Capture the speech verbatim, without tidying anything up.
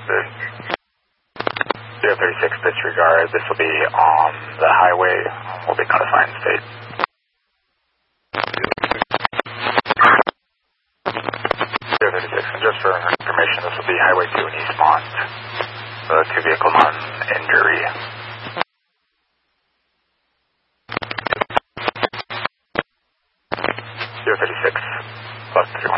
requested. zero thirty-six, disregard. This will be on the highway. We'll be notifying state. zero thirty-six, and just for information, this will be Highway two in Eastmont. The two vehicle non-injury. zero thirty-six, plus three.